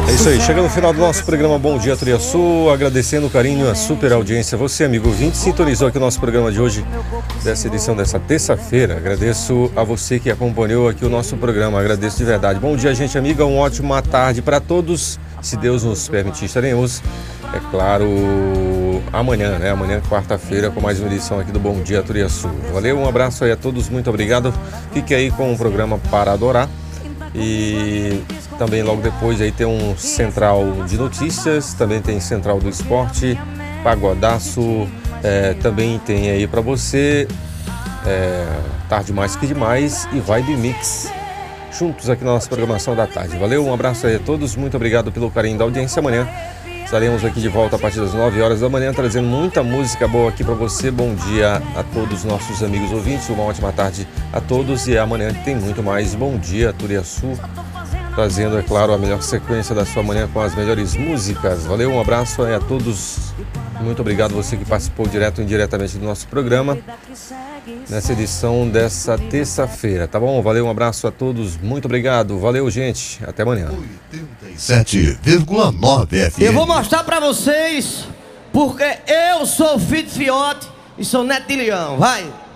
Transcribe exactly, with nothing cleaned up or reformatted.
É isso aí, chegando no final do nosso programa Bom Dia Turiaçu, agradecendo o carinho e a super audiência. Você, amigo ouvinte, sintonizou aqui o nosso programa de hoje, dessa edição dessa terça-feira. Agradeço a você que acompanhou aqui o nosso programa, agradeço de verdade. Bom dia, gente amiga, uma ótima tarde para todos. Se Deus nos permitir, estaremos, é claro, amanhã, né? Amanhã, quarta-feira, com mais uma edição aqui do Bom Dia Turiaçu. Valeu, um abraço aí a todos, muito obrigado. Fique aí com o programa Para Adorar. E também logo depois aí tem um central de notícias, também tem central do esporte, pagodaço, é, também tem aí para você é, Tarde Mais Que Demais e Vibe Mix, juntos aqui na nossa programação da tarde. Valeu, um abraço aí a todos, muito obrigado pelo carinho da audiência. Amanhã estaremos aqui de volta a partir das nove horas da manhã, trazendo muita música boa aqui para você. Bom dia a todos os nossos amigos ouvintes, uma ótima tarde a todos e amanhã tem muito mais. Bom dia, Turiaçu, trazendo, é claro, a melhor sequência da sua manhã com as melhores músicas. Valeu, um abraço a todos, muito obrigado você que participou direto ou indiretamente do nosso programa nessa edição dessa terça-feira, tá bom? Valeu, um abraço a todos, muito obrigado, valeu, gente, até amanhã. oitenta e sete vírgula nove F M. Eu vou mostrar pra vocês porque eu sou filho de Fiote e sou neto de Leão, vai!